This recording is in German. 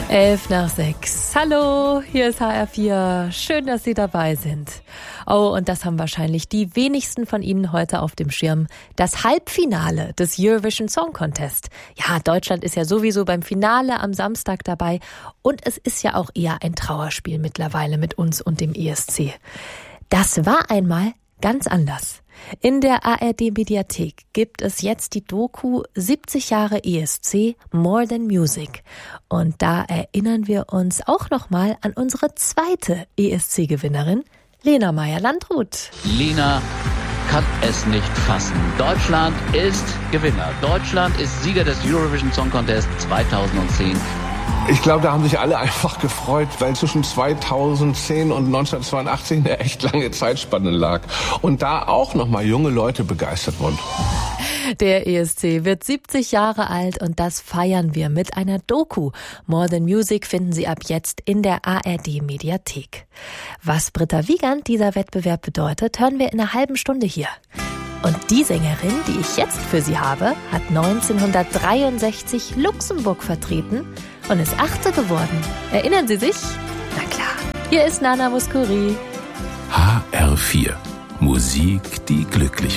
11:05. Hallo, hier ist HR4. Schön, dass Sie dabei sind. Oh, und das haben wahrscheinlich die wenigsten von Ihnen heute auf dem Schirm. Das Halbfinale des Eurovision Song Contest. Ja, Deutschland ist ja sowieso beim Finale am Samstag dabei. Und es ist ja auch eher ein Trauerspiel mittlerweile mit uns und dem ESC. Das war einmal ganz anders. In der ARD-Mediathek gibt es jetzt die Doku 70 Jahre ESC More Than Music. Und da erinnern wir uns auch nochmal an unsere zweite ESC-Gewinnerin, Lena Meyer-Landrut. Lena kann es nicht fassen. Deutschland ist Gewinner. Deutschland ist Sieger des Eurovision Song Contest 2010. Ich glaube, da haben sich alle einfach gefreut, weil zwischen 2010 und 1982 eine echt lange Zeitspanne lag. Und da auch nochmal junge Leute begeistert wurden. Der ESC wird 70 Jahre alt und das feiern wir mit einer Doku. More Than Music finden Sie ab jetzt in der ARD-Mediathek. Was Britta Wiegand dieser Wettbewerb bedeutet, hören wir in einer halben Stunde hier. Und die Sängerin, die ich jetzt für Sie habe, hat 1963 Luxemburg vertreten und ist 8. geworden. Erinnern Sie sich? Na klar, hier ist Nana Mouskouri. HR4. Musik, die glücklich